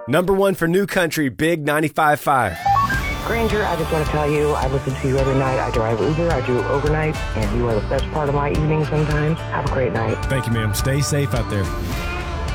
Number one for New Country, Big 95.5. Granger, I just want to tell you, I listen to you every night. I drive Uber, I do overnight, and you are the best part of my evening sometimes. Have a great night. Thank you, ma'am. Stay safe out there.